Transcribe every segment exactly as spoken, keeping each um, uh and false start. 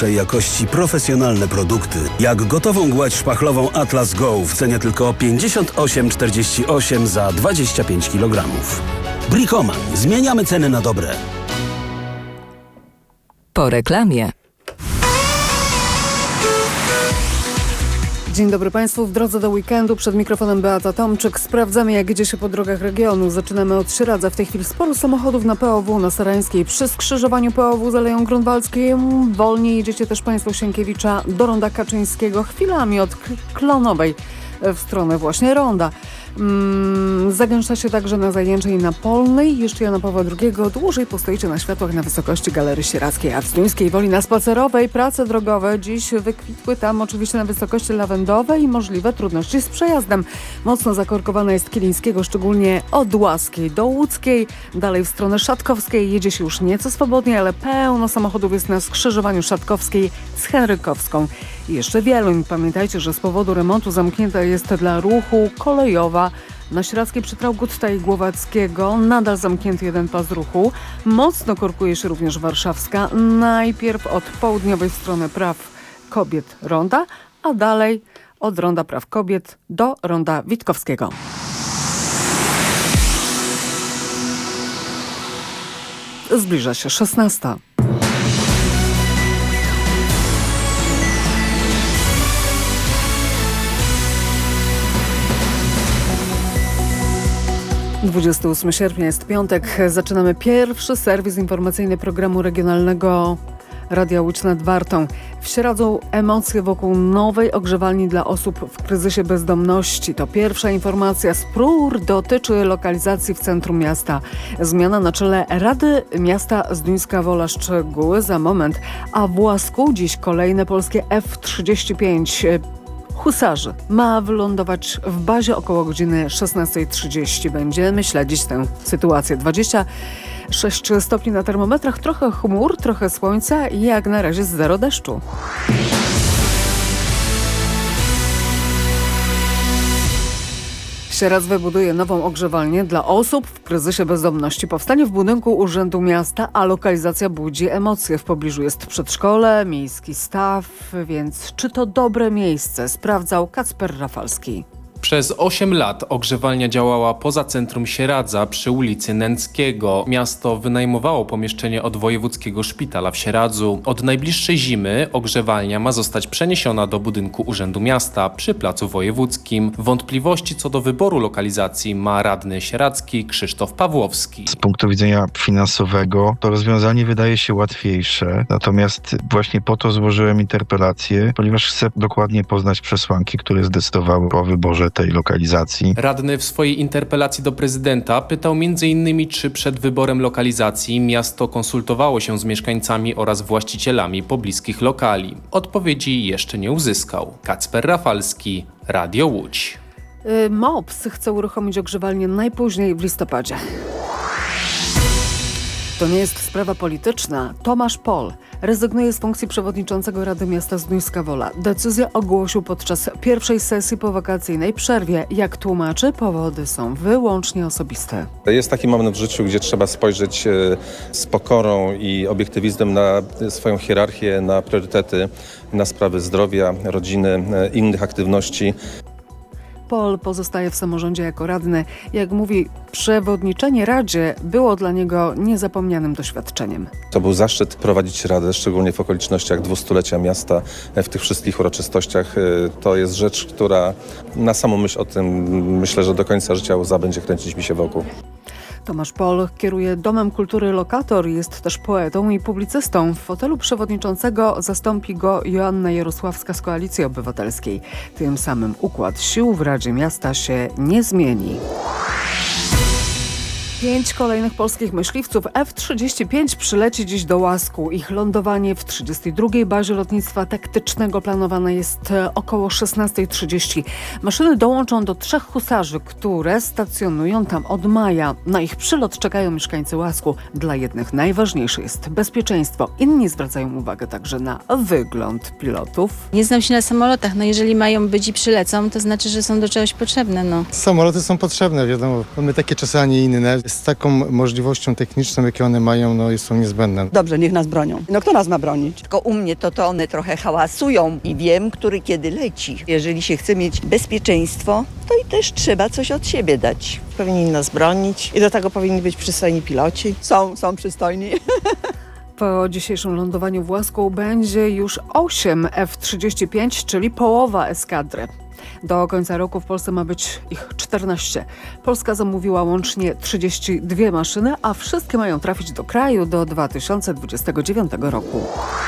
Tej jakości profesjonalne produkty, jak gotową gładź szpachlową Atlas Go w cenie tylko pięćdziesiąt osiem czterdzieści osiem za dwadzieścia pięć kilogramów. Bricoman. Zmieniamy ceny na dobre. Po reklamie. Dzień dobry Państwu. W drodze do weekendu przed mikrofonem Beata Tomczyk. Sprawdzamy, jak idzie się po drogach regionu. Zaczynamy od Sieradza. W tej chwili sporo samochodów na P O W na Sarańskiej. Przy skrzyżowaniu P O W z Aleją Grunwaldzkiej. Wolniej jedziecie też Państwo Sienkiewicza do Ronda Kaczyńskiego. Chwilami od Klonowej w stronę właśnie Ronda. Hmm, zagęszcza się także na Zajęczej i na Polnej. Jeszcze Jana Pawła drugiego. Dłużej postoicie na światłach na wysokości Galerii Sieradzkiej, a w Zduńskiej Woli na Spacerowej prace drogowe dziś wykwitły tam oczywiście na wysokości Lawendowej i możliwe trudności z przejazdem. Mocno zakorkowana jest Kilińskiego, szczególnie od Łaskiej do Łódzkiej. Dalej w stronę Szatkowskiej jedzie się już nieco swobodniej, ale pełno samochodów jest na skrzyżowaniu Szatkowskiej z Henrykowską. I jeszcze Wieluń. Pamiętajcie, że z powodu remontu zamknięta jest dla ruchu kolejowa na Sieradzkiej przy Traugutta i Głowackiego. Nadal zamknięty jeden pas ruchu. Mocno korkuje się również Warszawska. Najpierw od południowej strony Praw Kobiet Ronda, a dalej od Ronda Praw Kobiet do Ronda Witkowskiego. Zbliża się szesnasta. dwudziestego ósmego sierpnia jest piątek. Zaczynamy pierwszy serwis informacyjny programu regionalnego Radia Łódź nad Wartą. W Sieradzu emocje wokół nowej ogrzewalni dla osób w kryzysie bezdomności. To pierwsza informacja z Prur, dotyczy lokalizacji w centrum miasta. Zmiana na czele Rady Miasta Zduńska Wola. Szczegóły za moment. A w Łasku dziś kolejne polskie F trzydzieści pięć Husarzy ma wylądować w bazie około godziny szesnastej trzydzieści. Będziemy śledzić tę sytuację. dwadzieścia sześć stopni na termometrach, trochę chmur, trochę słońca i jak na razie zero deszczu. Sieradz wybuduje nową ogrzewalnię dla osób w kryzysie bezdomności. Powstanie w budynku Urzędu Miasta, a lokalizacja budzi emocje. W pobliżu jest przedszkole, miejski staw, więc czy to dobre miejsce? Sprawdzał Kacper Rafalski. Przez osiem lat ogrzewalnia działała poza centrum Sieradza przy ulicy Nęckiego. Miasto wynajmowało pomieszczenie od Wojewódzkiego Szpitala w Sieradzu. Od najbliższej zimy ogrzewalnia ma zostać przeniesiona do budynku Urzędu Miasta przy Placu Wojewódzkim. Wątpliwości co do wyboru lokalizacji ma radny sieradzki Krzysztof Pawłowski. Z punktu widzenia finansowego to rozwiązanie wydaje się łatwiejsze, natomiast właśnie po to złożyłem interpelację, ponieważ chcę dokładnie poznać przesłanki, które zdecydowały o wyborze tej lokalizacji. Radny w swojej interpelacji do prezydenta pytał między innymi, czy przed wyborem lokalizacji miasto konsultowało się z mieszkańcami oraz właścicielami pobliskich lokali. Odpowiedzi jeszcze nie uzyskał. Kacper Rafalski, Radio Łódź. Yy, MOPS chce uruchomić ogrzewalnię najpóźniej w listopadzie. To nie jest sprawa polityczna. Tomasz Pol rezygnuje z funkcji przewodniczącego Rady Miasta Zduńska Wola. Decyzję ogłosił podczas pierwszej sesji po wakacyjnej przerwie. Jak tłumaczy, powody są wyłącznie osobiste. Jest taki moment w życiu, gdzie trzeba spojrzeć z pokorą i obiektywizmem na swoją hierarchię, na priorytety, na sprawy zdrowia, rodziny, innych aktywności. Pol pozostaje w samorządzie jako radny. Jak mówi, przewodniczenie Radzie było dla niego niezapomnianym doświadczeniem. To był zaszczyt prowadzić Radę, szczególnie w okolicznościach dwustulecia miasta, w tych wszystkich uroczystościach. To jest rzecz, która na samą myśl o tym, myślę, że do końca życia łza będzie kręcić mi się wokół. Tomasz Pol kieruje Domem Kultury Lokator, jest też poetą i publicystą. W fotelu przewodniczącego zastąpi go Joanna Jarosławska z Koalicji Obywatelskiej. Tym samym układ sił w Radzie Miasta się nie zmieni. Pięć kolejnych polskich myśliwców F trzydzieści pięć przyleci dziś do Łasku. Ich lądowanie w trzydziestej drugiej bazie lotnictwa taktycznego planowane jest około szesnastej trzydzieści. Maszyny dołączą do trzech husarzy, które stacjonują tam od maja. Na ich przylot czekają mieszkańcy Łasku. Dla jednych najważniejsze jest bezpieczeństwo. Inni zwracają uwagę także na wygląd pilotów. Nie znam się na samolotach. No jeżeli mają być i przylecą, to znaczy, że są do czegoś potrzebne. No. Samoloty są potrzebne, wiadomo. Mamy takie czasy, a nie inne. z taką możliwością techniczną, jakie one mają, no są niezbędne. Dobrze, niech nas bronią. No kto nas ma bronić? Tylko u mnie to, to one trochę hałasują i wiem, który kiedy leci. Jeżeli się chce mieć bezpieczeństwo, to i też trzeba coś od siebie dać. Powinni nas bronić i do tego powinni być przystojni piloci. Są, są przystojni. Po dzisiejszym lądowaniu w Łasku będzie już osiem F trzydzieści pięć, czyli połowa eskadry. Do końca roku w Polsce ma być ich czternaście. Polska zamówiła łącznie trzydzieści dwie maszyny, a wszystkie mają trafić do kraju do dwa tysiące dwudziestego dziewiątego roku.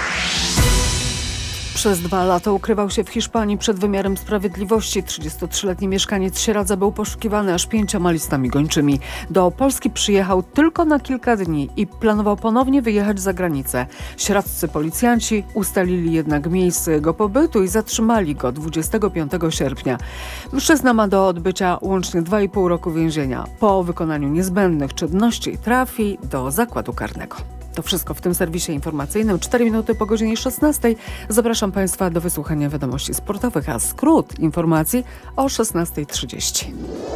Przez dwa lata ukrywał się w Hiszpanii przed wymiarem sprawiedliwości. trzydziestotrzyletni mieszkaniec Sieradza był poszukiwany aż pięcioma listami gończymi. Do Polski przyjechał tylko na kilka dni i planował ponownie wyjechać za granicę. Sieradzcy policjanci ustalili jednak miejsce jego pobytu i zatrzymali go dwudziestego piątego sierpnia. Mężczyzna ma do odbycia łącznie dwa i pół roku więzienia. Po wykonaniu niezbędnych czynności trafi do zakładu karnego. To wszystko w tym serwisie informacyjnym. cztery minuty po godzinie szesnastej. Zapraszam Państwa do wysłuchania wiadomości sportowych, a skrót informacji o szesnastej trzydzieści.